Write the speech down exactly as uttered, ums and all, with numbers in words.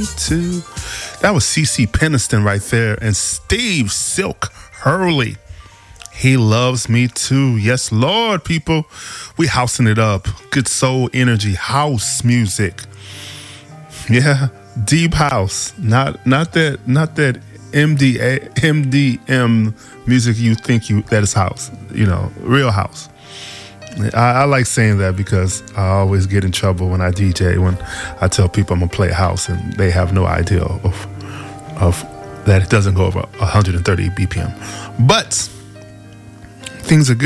me too. That was C C Peniston right there. And Steve Silk Hurley. He loves me too. Yes, Lord, people. We housing it up. Good soul energy. House music. Yeah. Deep house. Not not that not that M D A, M D M music you think you that is house. You know, real house. I, I like saying that because I always get in trouble when I D J, when I tell people I'm gonna play house and they have no idea of of that it doesn't go over one hundred thirty B P M. But things are good.